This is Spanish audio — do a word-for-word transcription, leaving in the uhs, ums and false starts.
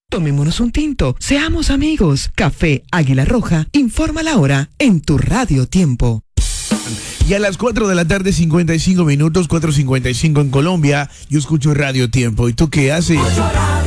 Tomémonos un tinto, seamos amigos. Café Águila Roja, informa la hora en tu Radio Tiempo. Y a las cuatro de la tarde, cincuenta y cinco minutos, cuatro cincuenta y cinco en Colombia, yo escucho Radio Tiempo. ¿Y tú qué haces?